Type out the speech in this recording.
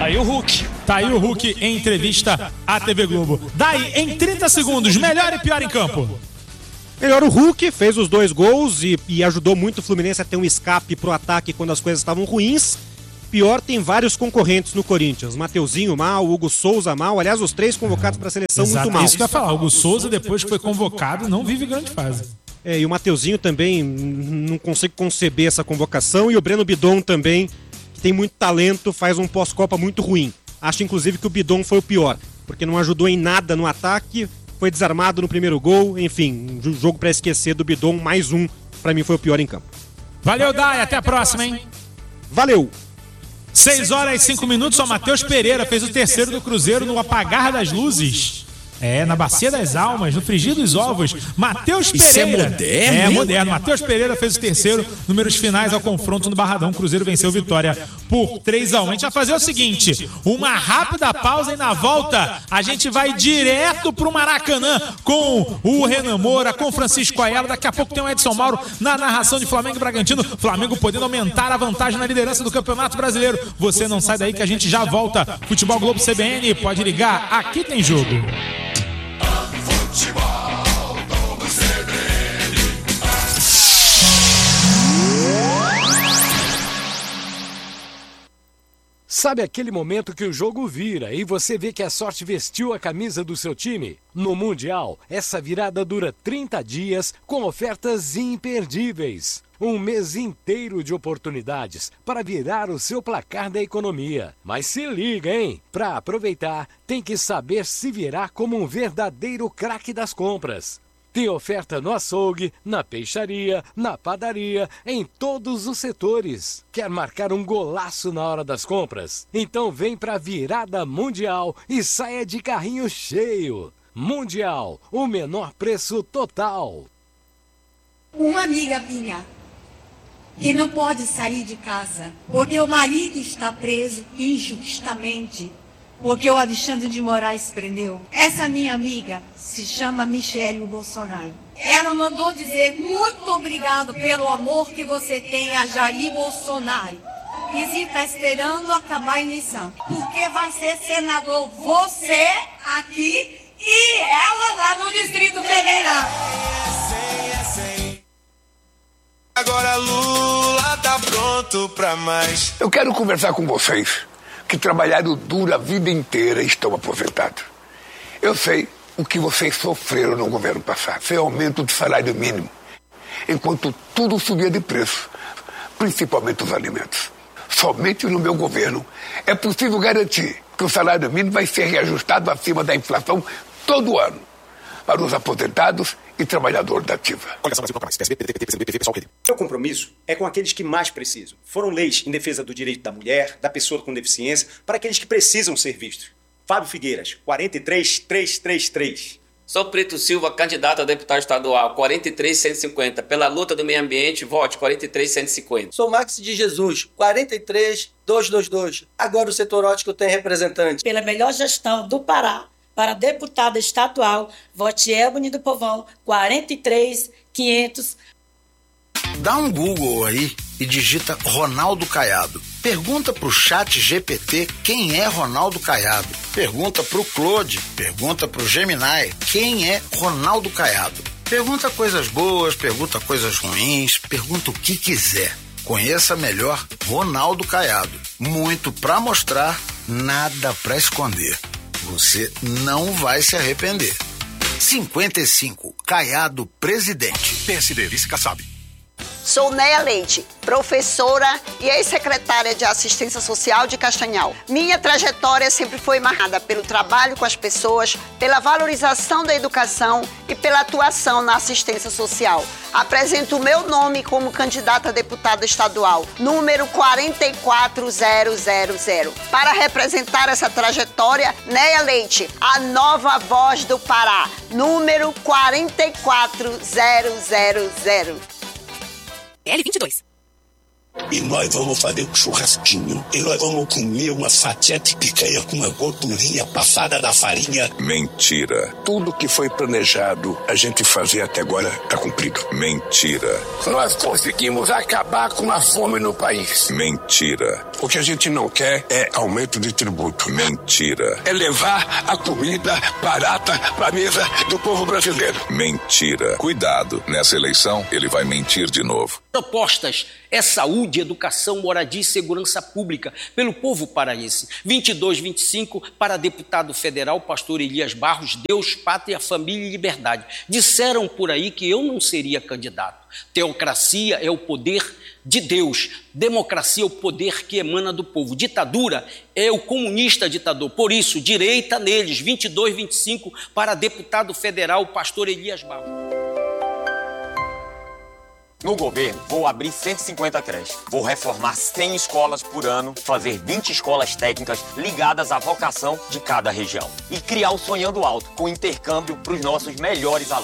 Tá aí o Hulk. Tá aí o Hulk em entrevista à TV Globo. Daí, em 30 segundos, melhor e pior em campo. Melhor o Hulk, fez os 2 gols e ajudou muito o Fluminense a ter um escape pro ataque quando as coisas estavam ruins. Pior, tem vários concorrentes no Corinthians. Mateuzinho mal, Hugo Souza mal. Aliás, os 3 convocados para a seleção muito mal. Isso que eu ia falar. Hugo Souza, depois que foi convocado, não vive grande fase. E o Mateuzinho também, não consigo conceber essa convocação. E o Breno Bidon também, que tem muito talento, faz um pós-Copa muito ruim. Acho, inclusive, que o Bidon foi o pior, porque não ajudou em nada no ataque, foi desarmado no primeiro gol. Enfim, um jogo para esquecer do Bidon, mais um, para mim foi o pior em campo. Valeu, Dai, até a próxima, hein? Valeu! 6h05, o Matheus Pereira fez o terceiro do Cruzeiro no apagar das luzes. Na Bacia das Almas, no frigir dos ovos. Matheus Pereira. Isso é moderno, hein? Moderno. Matheus Pereira fez o terceiro. Números finais ao confronto no Barradão. Cruzeiro venceu Vitória por 3-1. A gente vai fazer o seguinte: uma rápida pausa e na volta a gente vai direto pro Maracanã com o Renan Moura, com o Francisco Ayala. Daqui a pouco tem o Edson Mauro na narração de Flamengo e Bragantino. Flamengo podendo aumentar a vantagem na liderança do Campeonato Brasileiro. Você não sai daí que a gente já volta. Futebol Globo CBN, pode ligar, aqui tem jogo. Futebol Globo CBN. Sabe aquele momento que o jogo vira e você vê que a sorte vestiu a camisa do seu time? No Mundial, essa virada dura 30 dias com ofertas imperdíveis. Um mês inteiro de oportunidades para virar o seu placar da economia. Mas se liga, hein? Para aproveitar, tem que saber se virar como um verdadeiro craque das compras. Tem oferta no açougue, na peixaria, na padaria, em todos os setores. Quer marcar um golaço na hora das compras? Então vem pra Virada Mundial e saia de carrinho cheio. Mundial, o menor preço total. Uma amiga minha que não pode sair de casa porque o marido está preso injustamente, porque o Alexandre de Moraes prendeu. Essa minha amiga se chama Michele Bolsonaro. Ela mandou dizer muito obrigado pelo amor que você tem a Jair Bolsonaro. E se está esperando acabar a eleição, porque vai ser senador você aqui e ela lá no Distrito Federal. Agora Lula tá pronto pra mais. Eu quero conversar com vocês que trabalharam duro a vida inteira e estão aposentados. Eu sei o que vocês sofreram no governo passado. Foi aumento do salário mínimo, enquanto tudo subia de preço, principalmente os alimentos. Somente no meu governo é possível garantir que o salário mínimo vai ser reajustado acima da inflação todo ano para os aposentados e trabalhadores da ativa. Meu compromisso é com aqueles que mais precisam. Foram leis em defesa do direito da mulher, da pessoa com deficiência, para aqueles que precisam ser vistos. Fábio Figueiras, 43333. Sou Preto Silva, candidato a deputado estadual, 43150. Pela luta do meio ambiente, vote 43150. Sou Max de Jesus, 43222. Agora o setor ótico tem representante. Pela melhor gestão do Pará, para deputada estadual, vote Elbani do Povão, 43500. Dá um Google aí e digita Ronaldo Caiado. Pergunta pro chat GPT quem é Ronaldo Caiado. Pergunta pro Claude, pergunta pro Gemini quem é Ronaldo Caiado. Pergunta coisas boas, pergunta coisas ruins, pergunta o que quiser. Conheça melhor Ronaldo Caiado. Muito pra mostrar, nada pra esconder. Você não vai se arrepender. 55, Caiado presidente. PSD, vice Kassab. Sou Néia Leite, professora e ex-secretária de Assistência Social de Castanhal. Minha trajetória sempre foi marcada pelo trabalho com as pessoas, pela valorização da educação e pela atuação na assistência social. Apresento o meu nome como candidata a deputada estadual, número 44000. Para representar essa trajetória, Néia Leite, a nova voz do Pará, número 44000. L22. E nós vamos fazer um churrasquinho. E nós vamos comer uma fatia de picanha com uma gordurinha passada da farinha. Mentira. Tudo que foi planejado a gente fazer até agora está cumprido. Mentira. Nós conseguimos acabar com a fome no país. Mentira. O que a gente não quer é aumento de tributo. Mentira. É levar a comida barata para a mesa do povo brasileiro. Mentira. Cuidado, nessa eleição ele vai mentir de novo. Propostas é saúde, educação, moradia e segurança pública pelo povo paraense. 22-25 para deputado federal, pastor Elias Barros, Deus, pátria, família e liberdade. Disseram por aí que eu não seria candidato. Teocracia é o poder de Deus. Democracia é o poder que emana do povo. Ditadura é o comunista ditador. Por isso, direita neles. 22-25 para deputado federal, pastor Elias Barros. No governo, vou abrir 150 creches. Vou reformar 100 escolas por ano, fazer 20 escolas técnicas ligadas à vocação de cada região. E criar o Sonhando Alto, com intercâmbio para os nossos melhores alunos.